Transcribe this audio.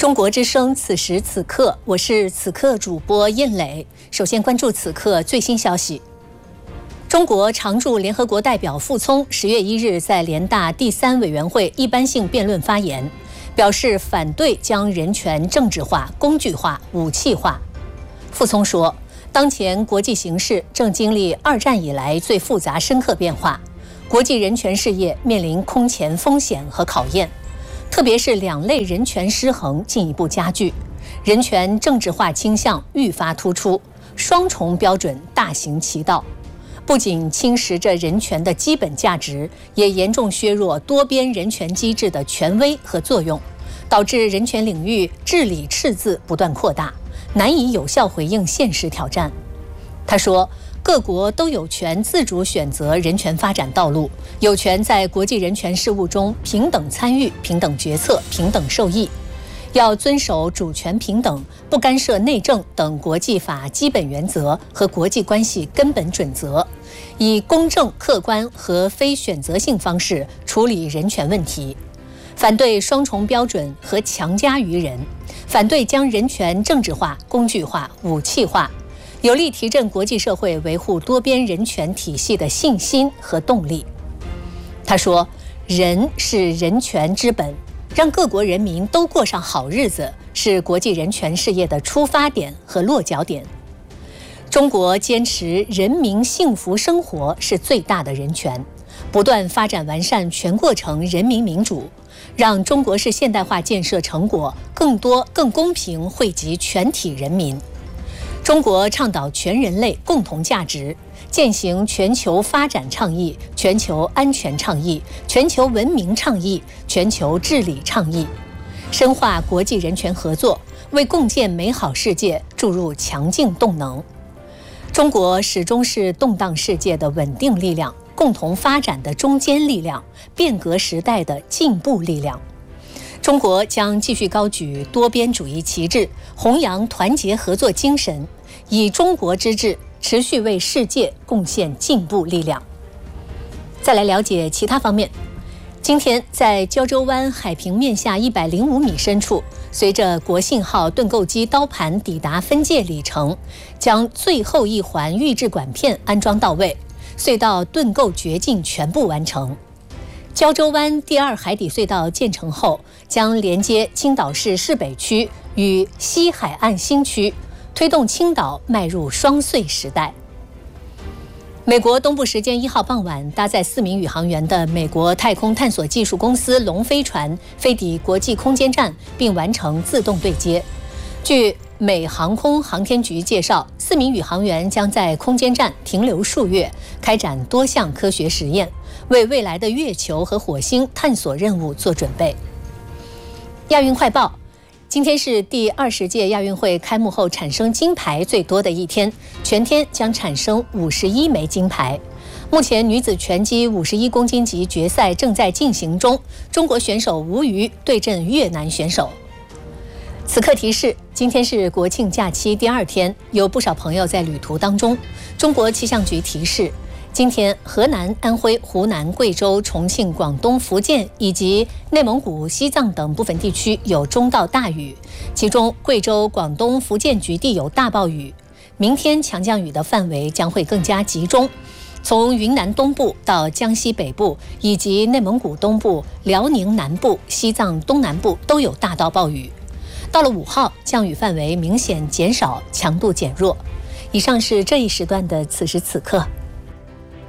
中国之声此时此刻，我是此刻主播燕磊。首先关注此刻最新消息。中国常驻联合国代表傅聪10月1日在联大第3委员会一般性辩论发言，表示反对将人权政治化、工具化、武器化。傅聪说，当前国际形势正经历2战以来最复杂深刻变化，国际人权事业面临空前风险和考验。特别是两类人权失衡进一步加剧，人权政治化倾向愈发突出，双重标准大行其道，不仅侵蚀着人权的基本价值，也严重削弱多边人权机制的权威和作用，导致人权领域治理赤字不断扩大，难以有效回应现实挑战。他说，各国都有权自主选择人权发展道路，有权在国际人权事务中平等参与、平等决策、平等受益。要遵守主权平等、不干涉内政等国际法基本原则和国际关系根本准则，以公正、客观和非选择性方式处理人权问题。反对双重标准和强加于人，反对将人权政治化、工具化、武器化，有力提振国际社会维护多边人权体系的信心和动力。他说，人是人权之本，让各国人民都过上好日子，是国际人权事业的出发点和落脚点。中国坚持人民幸福生活是最大的人权，不断发展完善全过程人民民主，让中国式现代化建设成果更多、更公平惠及全体人民。中国倡导全人类共同价值，践行全球发展倡议、全球安全倡议、全球文明倡议、全球治理倡议，深化国际人权合作，为共建美好世界注入强劲动能。中国始终是动荡世界的稳定力量，共同发展的中坚力量，变革时代的进步力量。中国将继续高举多边主义旗帜，弘扬团结合作精神，以中国之志持续为世界贡献进步力量。再来了解其他方面。今天在胶州湾海平面下105米深处，随着国信号盾构机刀盘抵达分界里程，将最后一环预制管片安装到位，隧道盾构掘进全部完成。胶州湾第2海底隧道建成后，将连接青岛市市北区与西海岸新区，推动青岛迈入双隧时代。美国东部时间1号傍晚，搭载4名宇航员的美国太空探索技术公司龙飞船飞抵国际空间站，并完成自动对接。据美航空航天局介绍，4名宇航员将在空间站停留数月，开展多项科学实验，为未来的月球和火星探索任务做准备。亚运快报，今天是第20届亚运会开幕后产生金牌最多的一天，全天将产生51枚金牌。目前女子拳击51公斤级决赛正在进行中，中国选手吴瑜对阵越南选手。此刻提示，今天是国庆假期第2天，有不少朋友在旅途当中。中国气象局提示，今天河南、安徽、湖南、贵州、重庆、广东、福建以及内蒙古、西藏等部分地区有中到大雨，其中贵州、广东、福建局地有大暴雨。明天强降雨的范围将会更加集中，从云南东部到江西北部以及内蒙古东部、辽宁南部、西藏东南部都有大到暴雨。到了5号，降雨范围明显减少，强度减弱。以上是这一时段的此时此刻。